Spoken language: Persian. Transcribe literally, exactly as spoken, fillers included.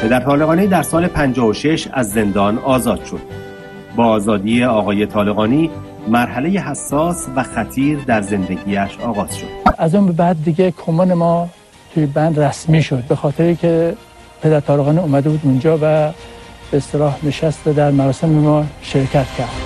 پدر طالقانی در سال پنجاه و شش از زندان آزاد شد. با آزادی آقای طالقانی مرحله حساس و خطیر در زندگیش آغاز شد. از اون به بعد دیگه کمان ما توی بند رسمی شد، به خاطری که پدر طالقانی اومده بود اونجا و به اصطلاح نشست و در مراسم ما شرکت کرد.